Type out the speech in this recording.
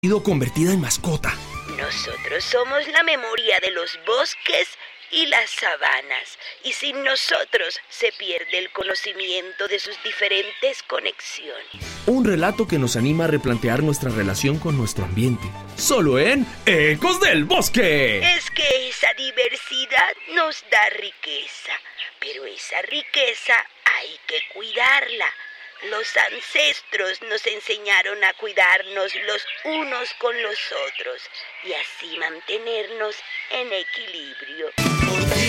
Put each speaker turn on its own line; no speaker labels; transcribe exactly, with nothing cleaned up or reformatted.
sido convertida en mascota.
Nosotros somos la memoria de los bosques y las sabanas, y sin nosotros se pierde el conocimiento de sus diferentes conexiones.
Un relato que nos anima a replantear nuestra relación con nuestro ambiente. Solo en Ecos del Bosque.
Es que esa diversidad nos da riqueza, pero esa riqueza hay que cuidarla. Los ancestros nos enseñaron a cuidarnos los unos con los otros y así mantenernos en equilibrio.